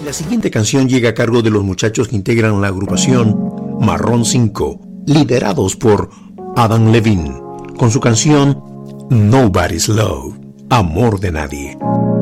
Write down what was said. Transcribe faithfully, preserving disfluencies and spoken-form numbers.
La siguiente canción llega a cargo de los muchachos que integran la agrupación Marrón cinco, liderados por Adam Levine, con su canción Nobody's Love, Amor de Nadie.